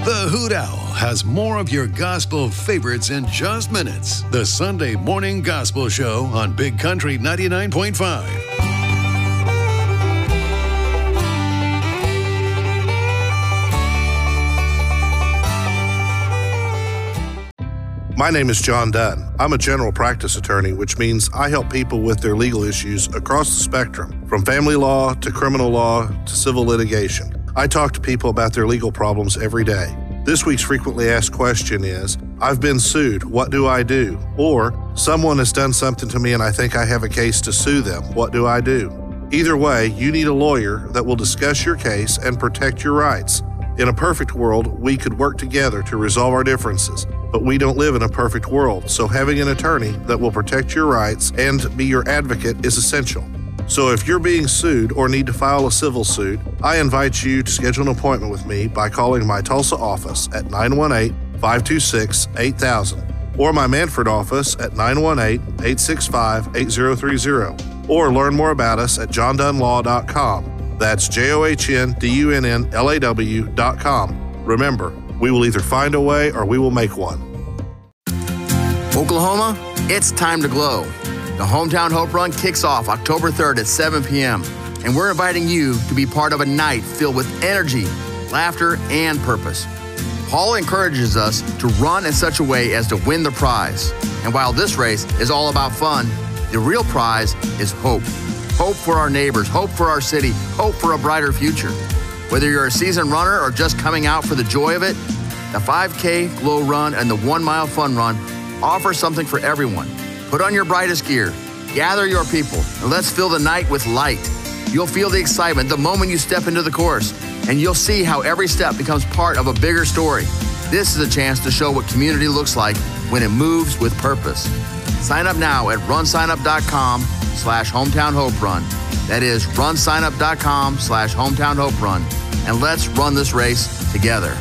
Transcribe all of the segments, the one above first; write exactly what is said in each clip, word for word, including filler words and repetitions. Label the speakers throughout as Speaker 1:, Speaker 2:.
Speaker 1: The Hoot Owl has more of your gospel favorites in just minutes. The Sunday Morning Gospel Show on Big Country ninety-nine point five.
Speaker 2: My name is John Dunn. I'm a general practice attorney, which means I help people with their legal issues across the spectrum, from family law to criminal law to civil litigation. I talk to people about their legal problems every day. This week's frequently asked question is, I've been sued, what do I do? Or, someone has done something to me and I think I have a case to sue them, what do I do? Either way, you need a lawyer that will discuss your case and protect your rights. In a perfect world, we could work together to resolve our differences, but we don't live in a perfect world, so having an attorney that will protect your rights and be your advocate is essential. So if you're being sued or need to file a civil suit, I invite you to schedule an appointment with me by calling my Tulsa office at nine one eight, five two six, eight thousand or my Manford office at nine one eight, eight six five, eight zero three zero, or learn more about us at john dunn law dot com. That's J O H N D U N N L A W dot com. Remember, we will either find a way or we will make one.
Speaker 3: Oklahoma, it's time to glow. The Hometown Hope Run kicks off October third at seven p.m., and we're inviting you to be part of a night filled with energy, laughter, and purpose. Paul encourages us to run in such a way as to win the prize. And while this race is all about fun, the real prize is hope. Hope for our neighbors, hope for our city, hope for a brighter future. Whether you're a seasoned runner or just coming out for the joy of it, the five K Glow Run and the one mile Fun Run offer something for everyone. Put on your brightest gear, gather your people, and let's fill the night with light. You'll feel the excitement the moment you step into the course, and you'll see how every step becomes part of a bigger story. This is a chance to show what community looks like when it moves with purpose. Sign up now at runsignup.com slash hometown hope run. That is runsignup.com slash hometown hope run. And let's run this race together.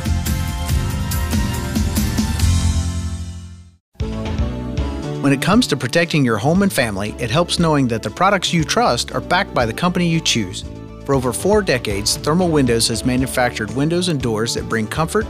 Speaker 4: When it comes to protecting your home and family, it helps knowing that the products you trust are backed by the company you choose. For over four decades, Thermal Windows has manufactured windows and doors that bring comfort,